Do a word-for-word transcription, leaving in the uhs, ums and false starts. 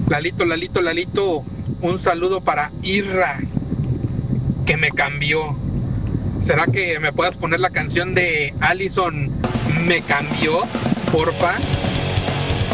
Lalito, Lalito, Lalito, un saludo para Irra, que me cambió. ¿Será que me puedas poner la canción de Allison, Me Cambió, porfa?